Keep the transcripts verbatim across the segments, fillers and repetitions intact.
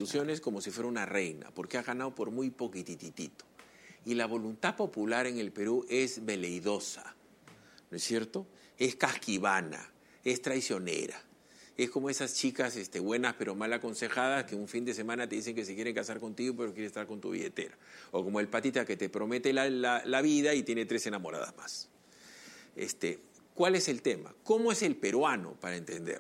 instituciones como si fuera una reina, porque ha ganado por muy poquititito. Y la voluntad popular en el Perú es veleidosa, ¿no es cierto? Es casquivana, es traicionera. Es como esas chicas este, buenas pero mal aconsejadas que un fin de semana te dicen que se quieren casar contigo pero quieren estar con tu billetera. O como el patita que te promete la, la, la vida y tiene tres enamoradas más. Este, ¿cuál es el tema? ¿Cómo es el peruano para entender?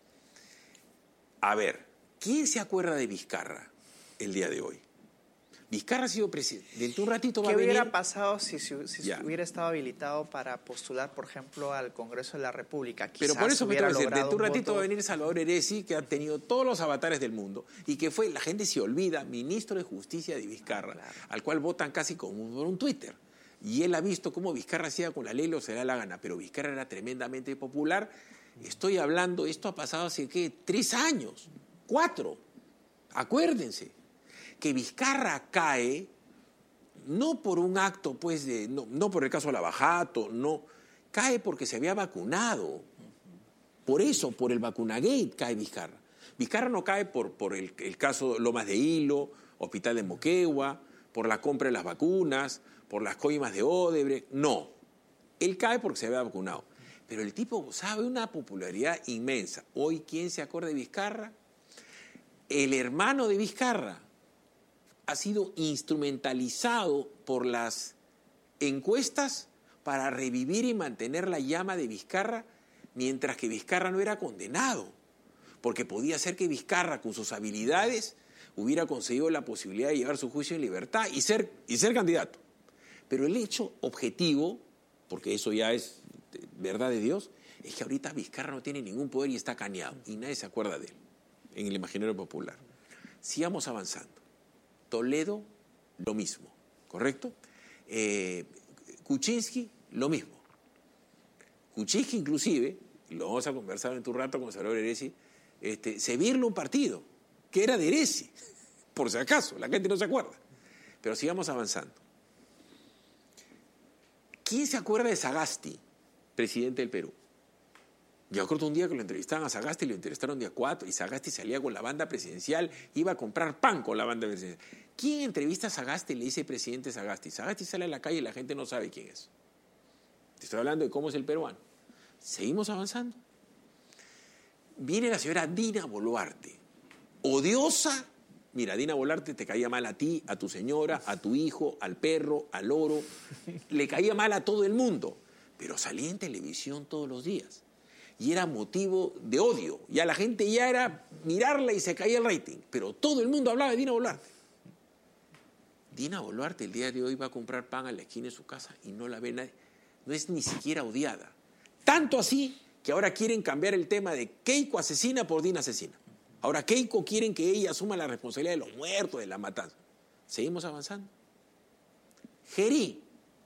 A ver, ¿quién se acuerda de Vizcarra el día de hoy? Vizcarra ha sido presidente. Dentro de un ratito va a venir. ¿Qué hubiera pasado si, si, si hubiera estado habilitado para postular, por ejemplo, al Congreso de la República? Quizás Pero por eso me tengo que decir, dentro de un ratito voto... va a venir Salvador Heresi, que ha tenido todos los avatares del mundo y que fue, la gente se olvida, ministro de Justicia de Vizcarra, claro, al cual votan casi como por un Twitter. Y él ha visto cómo Vizcarra hacía con la ley, lo se da la gana, pero Vizcarra era tremendamente popular. Estoy hablando, esto ha pasado hace, ¿qué? Tres años, cuatro. Acuérdense que Vizcarra cae no por un acto, pues, de, no, no por el caso de Lavajato, no, cae porque se había vacunado. Por eso, por el vacunagate cae Vizcarra. Vizcarra no cae por, por el, el caso Lomas de Hilo, Hospital de Moquegua, por la compra de las vacunas, por las coimas de Odebrecht, no. Él cae porque se había vacunado. Pero el tipo gozaba de una popularidad inmensa. Hoy, ¿quién se acuerda de Vizcarra? El hermano de Vizcarra ha sido instrumentalizado por las encuestas para revivir y mantener la llama de Vizcarra, mientras que Vizcarra no era condenado, porque podía ser que Vizcarra, con sus habilidades, hubiera conseguido la posibilidad de llevar su juicio en libertad y ser, y ser candidato. Pero el hecho objetivo, porque eso ya es verdad de Dios, es que ahorita Vizcarra no tiene ningún poder y está caneado, y nadie se acuerda de él en el imaginario popular. Sigamos avanzando. Toledo, lo mismo, ¿correcto? Eh, Kuczynski, lo mismo. Kuczynski, inclusive, y lo vamos a conversar en tu rato con Salvador Heresi, este, se virló un partido que era de Heresi, por si acaso, la gente no se acuerda. Pero sigamos avanzando. ¿Quién se acuerda de Sagasti, presidente del Perú? Yo recuerdo un día que lo entrevistaban a Sagasti y lo entrevistaron día cuatro y Sagasti salía con la banda presidencial, iba a comprar pan con la banda presidencial. ¿Quién entrevista a Sagasti y le dice presidente Sagasti? Sagasti sale a la calle y la gente no sabe quién es. Te estoy hablando de cómo es el peruano. Seguimos avanzando. Viene la señora Dina Boluarte, odiosa. Mira, Dina Boluarte te caía mal a ti, a tu señora, a tu hijo, al perro, al loro. Le caía mal a todo el mundo, pero salía en televisión todos los días. Y era motivo de odio. Ya la gente ya era mirarla y se caía el rating. Pero todo el mundo hablaba de Dina Boluarte. Dina Boluarte el día de hoy va a comprar pan a la esquina de su casa y no la ve nadie. No es ni siquiera odiada. Tanto así que ahora quieren cambiar el tema de Keiko asesina por Dina asesina. Ahora Keiko quieren que ella asuma la responsabilidad de los muertos, de la matanza. Seguimos avanzando. Gerí.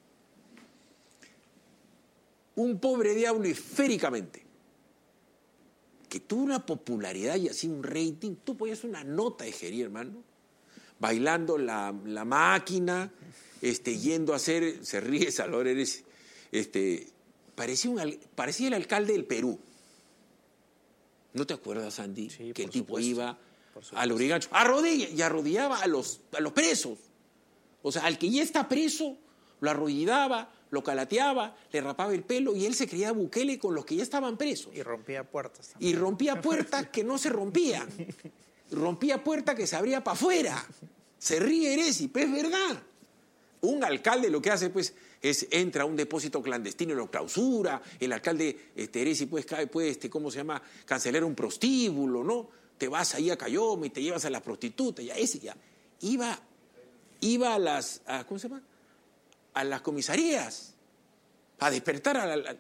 Un pobre diablo esféricamente, que tuvo una popularidad y así un rating. Tú ponías una nota de Gerí, hermano, bailando la, la máquina, este, yendo a hacer, se ríe Salvador Heresi, este, parecía, un, parecía el alcalde del Perú. ¿No te acuerdas, Andy? Sí, que el tipo supuesto, iba al Urigancho, arrodilla, y arrodillaba a los, a los presos. O sea, al que ya está preso, lo arrodillaba, lo calateaba, le rapaba el pelo y él se creía Bukele con los que ya estaban presos. Y rompía puertas también. Y rompía puertas que no se rompían. Rompía puertas que se abría para afuera. Se ríe Heresi, pues es verdad. Un alcalde lo que hace, pues, es entra a un depósito clandestino y lo clausura. El alcalde este, Heresi, pues, cae, pues, este, ¿cómo se llama? Cancelar un prostíbulo, ¿no? Te vas ahí a Cayoma y te llevas a la prostituta. Ya, ese ya. Iba, iba a las, a, ¿cómo se llama? A las comisarías, a despertar a la...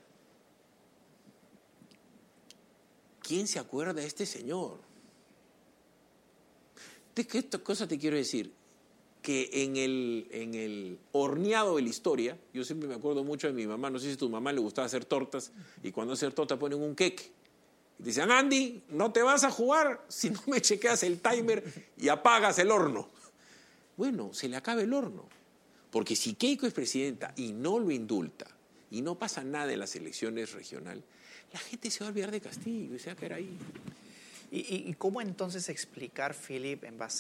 ¿Quién se acuerda de este señor? ¿De qué cosa te quiero decir? Que en el, en el horneado de la historia, yo siempre me acuerdo mucho de mi mamá, no sé si a tu mamá le gustaba hacer tortas, y cuando hacer tortas ponen un queque. Y dicen, Andy, no te vas a jugar si no me chequeas el timer y apagas el horno. Bueno, se le acaba el horno. Porque si Keiko es presidenta y no lo indulta y no pasa nada en las elecciones regionales, la gente se va a olvidar de Castillo y se va a quedar ahí. ¿Y, y, y cómo entonces explicar, Philip, en base